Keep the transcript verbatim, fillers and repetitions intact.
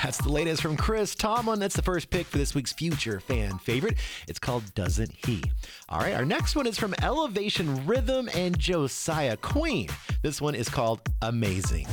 That's the latest from Chris Tomlin. That's the first pick for this week's future fan favorite. It's called Doesn't He? All right, our next one is from Elevation Rhythm and Josiah Queen. This one is called Amazing.